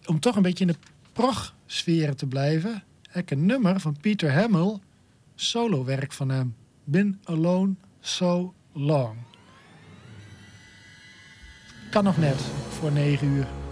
om toch een beetje in de prog-sferen te blijven, heb ik een nummer van Peter Hammill, solo-werk van hem. Been Alone So Long. Kan nog net voor 9 uur.